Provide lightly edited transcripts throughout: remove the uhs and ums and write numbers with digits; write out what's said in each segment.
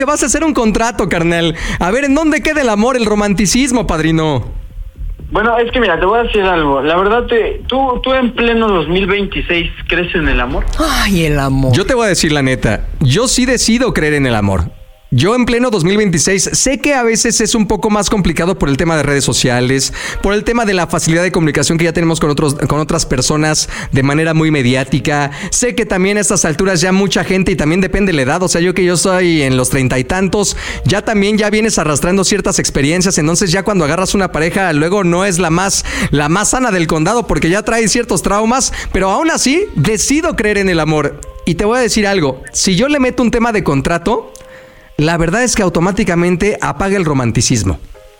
Que vas a hacer un contrato, carnal. A ver, ¿en dónde queda el amor, el romanticismo, padrino? Bueno, es que mira, te voy a decir algo. La verdad, tú en pleno 2026 crees en el amor. Ay, el amor. Yo te voy a decir la neta. Yo sí decido creer en el amor. Yo en pleno 2026 sé que a veces es un poco más complicado por el tema de redes sociales, por el tema de la facilidad de comunicación que ya tenemos con otras personas de manera muy mediática. Sé que también a estas alturas ya mucha gente, y también depende de la edad, o sea, yo soy en los 30 y tantos, ya vienes arrastrando ciertas experiencias, entonces ya cuando agarras una pareja luego no es la más sana del condado porque ya trae ciertos traumas, pero aún así decido creer en el amor. Y te voy a decir algo, si yo le meto un tema de contrato, la verdad es que automáticamente apaga el romanticismo.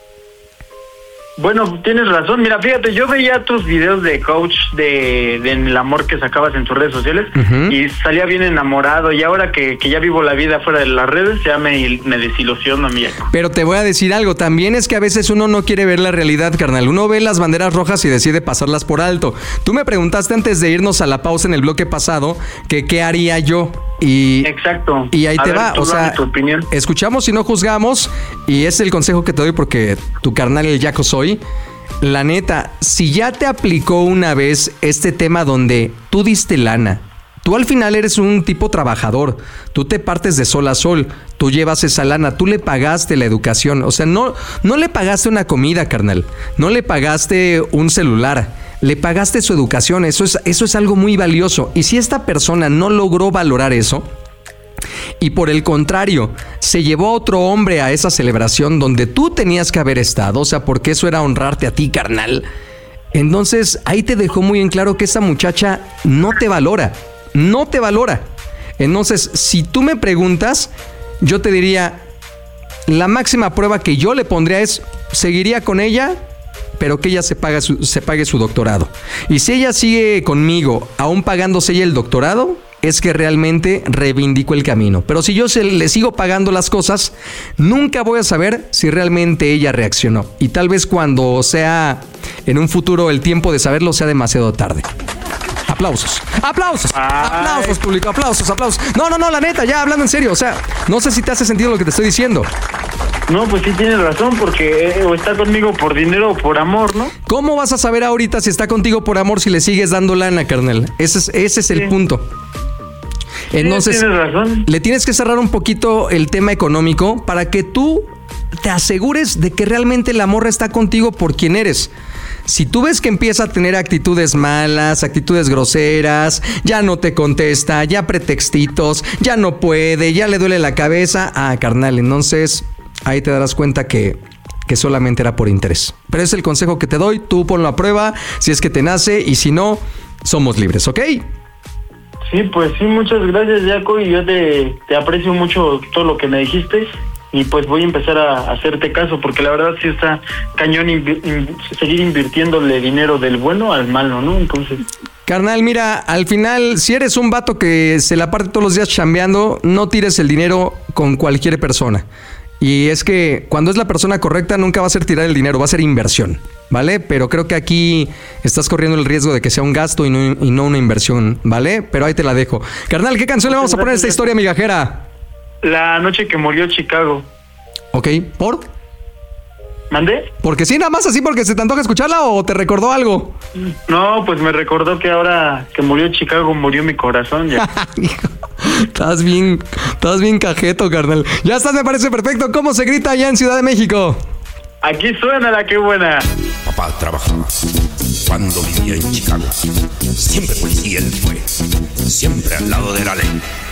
Bueno, tienes razón. Mira, fíjate, yo veía tus videos de coach de el amor que sacabas en tus redes sociales y salía bien enamorado. Y ahora que ya vivo la vida fuera de las redes, ya me desilusiono a mí. Pero te voy a decir algo, también es que a veces uno no quiere ver la realidad, carnal. Uno ve las banderas rojas y decide pasarlas por alto. Tú me preguntaste antes de irnos a la pausa en el bloque pasado que qué haría yo. Exacto. Y ahí te va, o sea, tu opinión. Escuchamos y no juzgamos, y es el consejo que te doy porque tu carnal el yaco soy. La neta, si ya te aplicó una vez este tema donde tú diste lana, tú al final eres un tipo trabajador, tú te partes de sol a sol, tú llevas esa lana, tú le pagaste la educación, o sea, no le pagaste una comida, carnal, no le pagaste un celular, le pagaste su educación, eso es algo muy valioso. Y si esta persona no logró valorar eso, y por el contrario, se llevó a otro hombre a esa celebración donde tú tenías que haber estado, o sea, porque eso era honrarte a ti, carnal, entonces ahí te dejó muy en claro que esa muchacha no te valora. Entonces, si tú me preguntas, yo te diría, la máxima prueba que yo le pondría es, seguiría con ella, pero que ella se pague su doctorado. Y si ella sigue conmigo, aún pagándose ella el doctorado, es que realmente reivindico el camino. Pero si yo le sigo pagando las cosas, nunca voy a saber si realmente ella reaccionó. Y tal vez cuando sea en un futuro el tiempo de saberlo sea demasiado tarde. Aplausos, público, aplausos. No, la neta, ya hablando en serio, o sea, no sé si te hace sentido lo que te estoy diciendo. No, pues sí tienes razón, porque o está conmigo por dinero o por amor, ¿no? ¿Cómo vas a saber ahorita si está contigo por amor si le sigues dando lana, carnal? Ese es el punto. Entonces, tienes razón. Le tienes que cerrar un poquito el tema económico para que tú te asegures de que realmente la morra está contigo por quien eres. Si tú ves que empieza a tener actitudes malas, actitudes groseras, ya no te contesta, ya pretextitos, ya no puede, ya le duele la cabeza, carnal, entonces ahí te darás cuenta que solamente era por interés. Pero es el consejo que te doy, tú ponlo a prueba, si es que te nace, y si no, somos libres, ¿ok? Sí, pues sí, muchas gracias, Jaco, y yo te aprecio mucho todo lo que me dijiste. Y pues voy a empezar a hacerte caso, porque la verdad sí está cañón seguir invirtiéndole dinero del bueno al malo, ¿no? Entonces... Carnal, mira, al final, si eres un vato que se la parte todos los días chambeando, no tires el dinero con cualquier persona. Y es que cuando es la persona correcta nunca va a ser tirar el dinero, va a ser inversión, ¿vale? Pero creo que aquí estás corriendo el riesgo de que sea un gasto y no una inversión, ¿vale? Pero ahí te la dejo. Carnal, ¿qué canción le vamos a poner a esta historia migajera? La noche que murió Chicago. Ok, ¿por? ¿Mandé? Porque sí, nada más así porque se te antoja escucharla o te recordó algo. No, pues me recordó que ahora que murió Chicago, murió mi corazón ya. Estás bien cajeto, carnal. Ya estás, me parece perfecto. ¿Cómo se grita allá en Ciudad de México? Aquí suena la que buena. Papá trabajaba cuando vivía en Chicago. Siempre policía él fue, siempre al lado de la ley.